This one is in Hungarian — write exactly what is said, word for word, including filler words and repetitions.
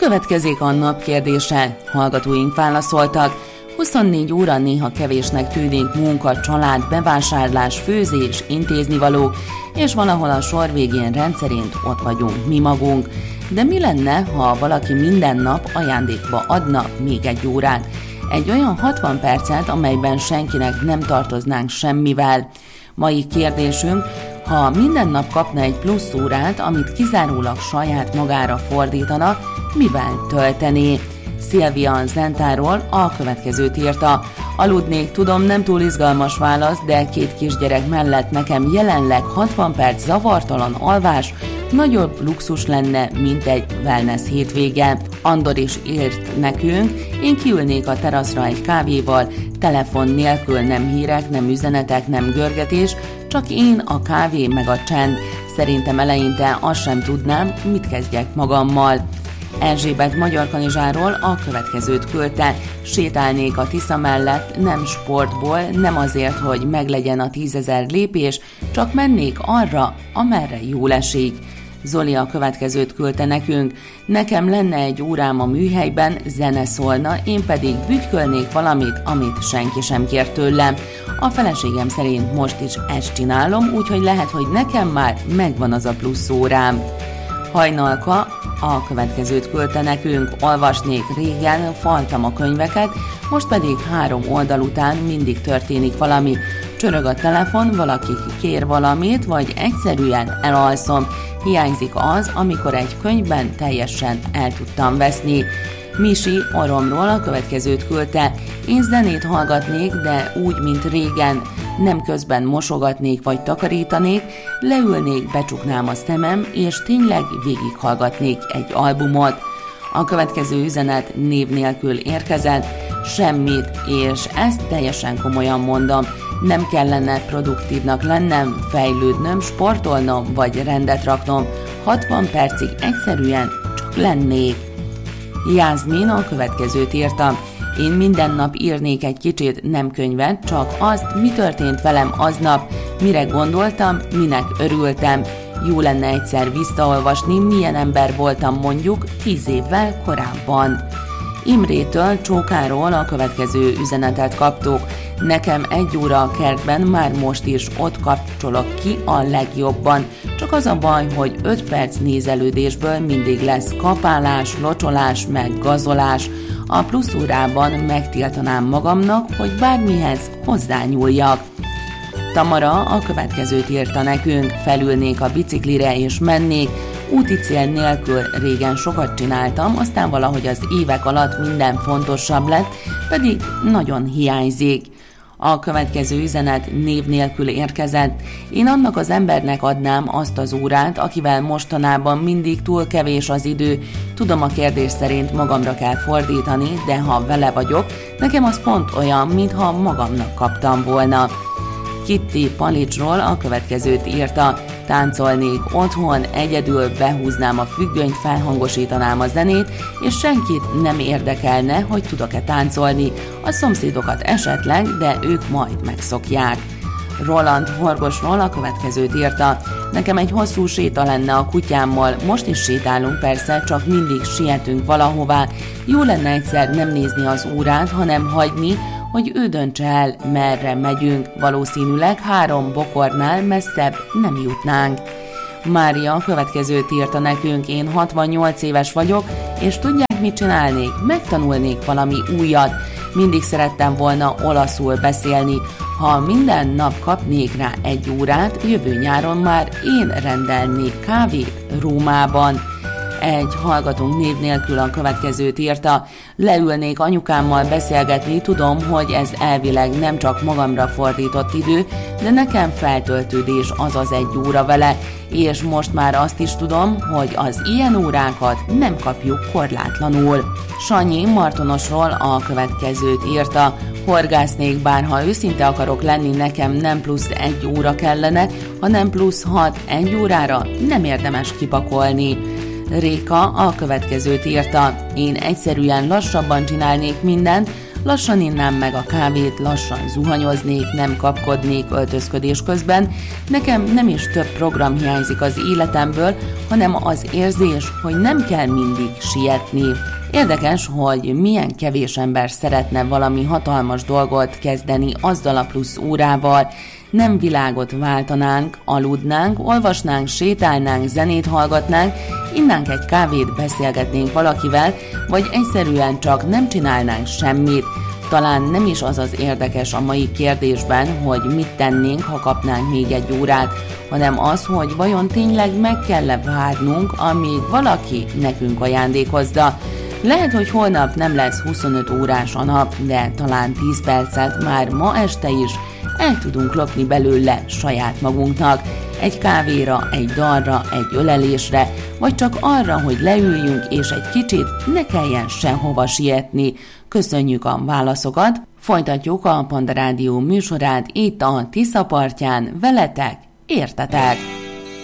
Következik a nap kérdése. Hallgatóink válaszoltak. huszonnégy óra néha kevésnek tűnik munka, család, bevásárlás, főzés, intéznivaló, és valahol a sor végén rendszerint ott vagyunk mi magunk. De mi lenne, ha valaki minden nap ajándékba adna még egy órát? Egy olyan hatvan percet, amelyben senkinek nem tartoznánk semmivel. Mai kérdésünk: ha minden nap kapna egy plusz órát, amit kizárólag saját magára fordítana, mivel töltené? Szilvia Zentáról a következőt írta. Aludnék, tudom, nem túl izgalmas válasz, de két kisgyerek mellett nekem jelenleg hatvan perc zavartalan alvás nagyobb luxus lenne, mint egy wellness hétvége. Andor is írt nekünk: én kiülnék a teraszra egy kávéval, telefon nélkül, nem hírek, nem üzenetek, nem görgetés, csak én, a kávé meg a csend. Szerintem eleinte azt sem tudnám, mit kezdjek magammal. Erzsébet Magyarkanizsáról a következőt küldte. Sétálnék a Tisza mellett, nem sportból, nem azért, hogy meglegyen a tízezer lépés, csak mennék arra, amerre jól esik. Zoli a következőt küldte nekünk. Nekem lenne egy órám a műhelyben, zene szólna, én pedig bütykölnék valamit, amit senki sem kér tőlem. A feleségem szerint most is ezt csinálom, úgyhogy lehet, hogy nekem már megvan az a plusz órám. Hajnalka a következőt küldte nekünk. Olvasnék, régen faltam a könyveket, most pedig három oldal után mindig történik valami. Csörög a telefon, valaki kér valamit, vagy egyszerűen elalszom. Hiányzik az, amikor egy könyvben teljesen el tudtam veszni. Misi Oromról a következőt küldte. Én zenét hallgatnék, de úgy, mint régen. Nem közben mosogatnék vagy takarítanék, leülnék, becsuknám a szemem, és tényleg végighallgatnék egy albumot. A következő üzenet név nélkül érkezett. Semmit, és ezt teljesen komolyan mondom. Nem kellene produktívnak lennem, fejlődnöm, sportolnom vagy rendet raknom. hatvan percig egyszerűen csak lennék. Jászmin a következőt írta. Én minden nap írnék egy kicsit, nem könyvet, csak azt, mi történt velem aznap, mire gondoltam, minek örültem. Jó lenne egyszer visszaolvasni, milyen ember voltam mondjuk tíz évvel korábban. Imrétől, Csókáról a következő üzenetet kaptuk. Nekem egy óra a kertben, már most is ott kapcsolok ki a legjobban. Csak az a baj, hogy öt perc nézelődésből mindig lesz kapálás, locsolás, meg gazolás. A plusz órában megtiltanám magamnak, hogy bármihez hozzányúljak. Tamara a következőt írta nekünk. Felülnék a biciklire és mennék. Úti cél nélkül régen sokat csináltam, aztán valahogy az évek alatt minden fontosabb lett, pedig nagyon hiányzik. A következő üzenet név nélkül érkezett. Én annak az embernek adnám azt az órát, akivel mostanában mindig túl kevés az idő. Tudom, a kérdés szerint magamra kell fordítani, de ha vele vagyok, nekem az pont olyan, mintha magamnak kaptam volna. Kitty Palicsról a következőt írta. Táncolnék otthon, egyedül behúznám a függönyt, felhangosítanám a zenét, és senkit nem érdekelne, hogy tudok-e táncolni. A szomszédokat esetleg, de ők majd megszokják. Roland Horgosról a következőt írta. Nekem egy hosszú séta lenne a kutyámmal, most is sétálunk persze, csak mindig sietünk valahová. Jó lenne egyszer nem nézni az órát, hanem hagyni, hogy ő döntse el, merre megyünk. Valószínűleg három bokornál messzebb nem jutnánk. Mária a következőt írta nekünk. Én hatvannyolc éves vagyok, és tudják, mit csinálnék? Megtanulnék valami újat. Mindig szerettem volna olaszul beszélni. Ha minden nap kapnék rá egy órát, jövő nyáron már én rendelnék kávét Rómában. Egy hallgatónk név nélkül a következőt írta. Leülnék anyukámmal beszélgetni, tudom, hogy ez elvileg nem csak magamra fordított idő, de nekem feltöltődés az az egy óra vele, és most már azt is tudom, hogy az ilyen órákat nem kapjuk korlátlanul. Sanyi Martonosról a következőt írta. Horgásznék, bár ha őszinte akarok lenni, nekem nem plusz egy óra kellene, hanem plusz hat egy órára nem érdemes kipakolni. Réka a következőt írta. Én egyszerűen lassabban csinálnék mindent, lassan innám meg a kávét, lassan zuhanyoznék, nem kapkodnék öltözködés közben. Nekem nem is több program hiányzik az életemből, hanem az érzés, hogy nem kell mindig sietni. Érdekes, hogy milyen kevés ember szeretne valami hatalmas dolgot kezdeni azzal a plusz órával. Nem világot váltanánk, aludnánk, olvasnánk, sétálnánk, zenét hallgatnánk, innánk egy kávét, beszélgetnénk valakivel, vagy egyszerűen csak nem csinálnánk semmit. Talán nem is az az érdekes a mai kérdésben, hogy mit tennénk, ha kapnánk még egy órát, hanem az, hogy vajon tényleg meg kell-e várnunk, amíg valaki nekünk ajándékozza. Lehet, hogy holnap nem lesz huszonöt órás a nap, de talán tíz percet már ma este is el tudunk lopni belőle saját magunknak. Egy kávéra, egy dalra, egy ölelésre, vagy csak arra, hogy leüljünk és egy kicsit ne kelljen sehova sietni. Köszönjük a válaszokat, folytatjuk a Panda Rádió műsorát itt a Tisza partján, veletek, értetek!